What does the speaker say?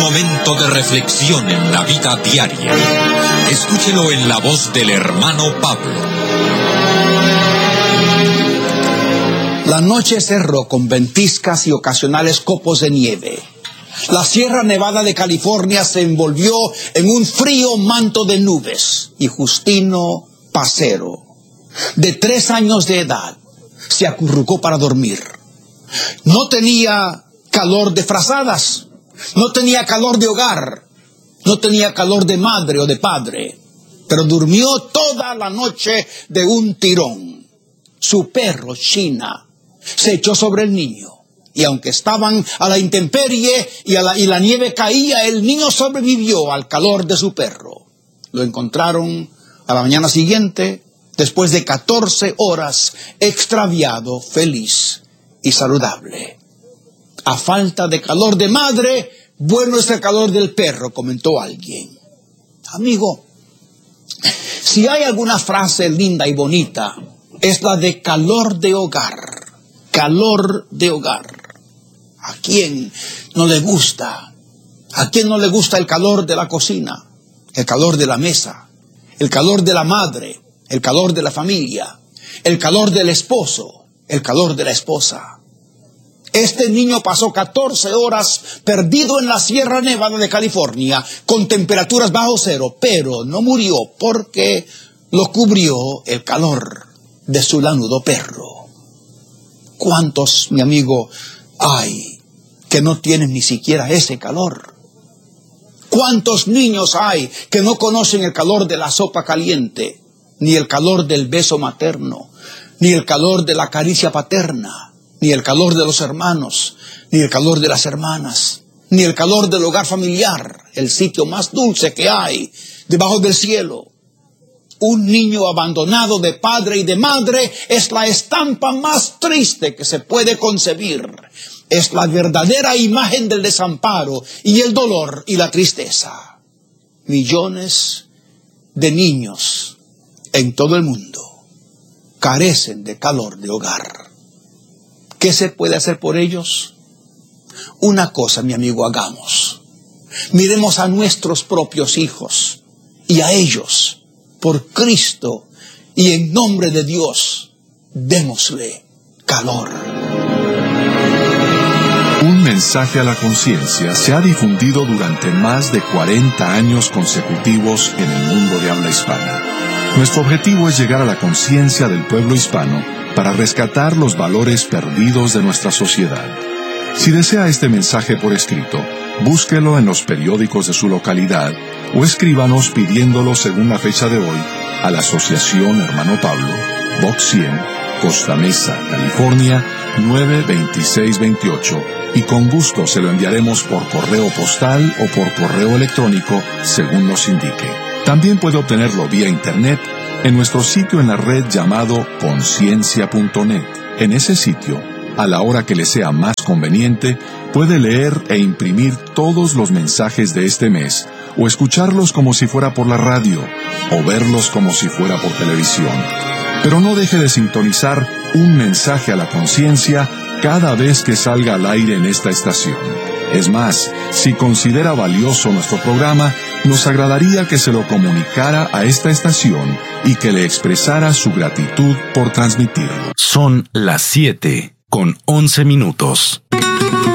momento de reflexión en la vida diaria. Escúchelo en la voz del hermano Pablo. La noche cerró con ventiscas y ocasionales copos de nieve. La Sierra Nevada de California se envolvió en un frío manto de nubes y Justino Pacero, de 3 años de edad, se acurrucó para dormir. No tenía calor de frazadas, no tenía calor de hogar, no tenía calor de madre o de padre, pero durmió toda la noche de un tirón. Su perro, China, se echó sobre el niño, y aunque estaban a la intemperie y la nieve caía, el niño sobrevivió al calor de su perro. Lo encontraron a la mañana siguiente, después de 14 horas, extraviado, feliz y saludable. A falta de calor de madre, bueno es el calor del perro, comentó alguien. Amigo, si hay alguna frase linda y bonita, es la de calor de hogar. Calor de hogar. ¿A quién no le gusta? ¿A quién no le gusta el calor de la cocina? El calor de la mesa, el calor de la madre, el calor de la familia, el calor del esposo, el calor de la esposa. Este niño pasó 14 horas perdido en la Sierra Nevada de California con temperaturas bajo cero, pero no murió porque lo cubrió el calor de su lanudo perro. ¿Cuántos, mi amigo, hay que no tienen ni siquiera ese calor? ¿Cuántos niños hay que no conocen el calor de la sopa caliente, ni el calor del beso materno, ni el calor de la caricia paterna, ni el calor de los hermanos, ni el calor de las hermanas, ni el calor del hogar familiar, el sitio más dulce que hay debajo del cielo? Un niño abandonado de padre y de madre es la estampa más triste que se puede concebir. Es la verdadera imagen del desamparo y el dolor y la tristeza. Millones de niños en todo el mundo carecen de calor de hogar. ¿Qué se puede hacer por ellos? Una cosa, mi amigo, hagamos. Miremos a nuestros propios hijos y a ellos, por Cristo y en nombre de Dios, démosle calor. Un mensaje a la conciencia se ha difundido durante más de 40 años consecutivos en el mundo de habla hispana. Nuestro objetivo es llegar a la conciencia del pueblo hispano para rescatar los valores perdidos de nuestra sociedad. Si desea este mensaje por escrito, búsquelo en los periódicos de su localidad o escríbanos pidiéndolo según la fecha de hoy a la Asociación Hermano Pablo, Box 100, Costa Mesa, California, 92628, y con gusto se lo enviaremos por correo postal o por correo electrónico según nos indique. También puede obtenerlo vía internet en nuestro sitio en la red llamado conciencia.net. En ese sitio, a la hora que le sea más conveniente, puede leer e imprimir todos los mensajes de este mes, o escucharlos como si fuera por la radio, o verlos como si fuera por televisión. Pero no deje de sintonizar un mensaje a la conciencia cada vez que salga al aire en esta estación. Es más, si considera valioso nuestro programa, nos agradaría que se lo comunicara a esta estación y que le expresara su gratitud por transmitirlo. Son las 7:11.